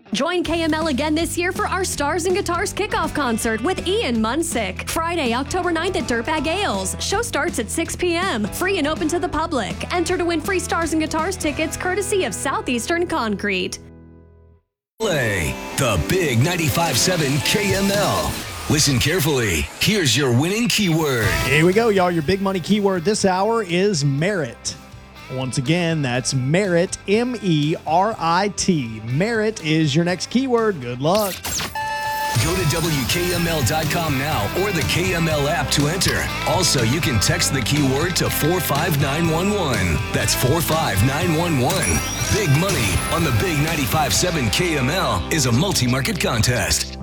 Join KML again this year for our Stars and Guitars kickoff concert with Ian Munsick. Friday, October 9th at Dirtbag Ales. Show starts at 6 p.m. Free and open to the public. Enter to win free Stars and Guitars tickets courtesy of Southeastern Concrete. Play the Big 95.7 KML. Listen carefully. Here's your winning keyword. Here we go, y'all. Your big money keyword this hour is merit. Once again, that's merit, M-E-R-I-T. Merit is your next keyword. Good luck. Go to WKML.com now or the KML app to enter. Also, you can text the keyword to 45911. That's 45911. Big money on the Big 95.7 KML is a multi-market contest.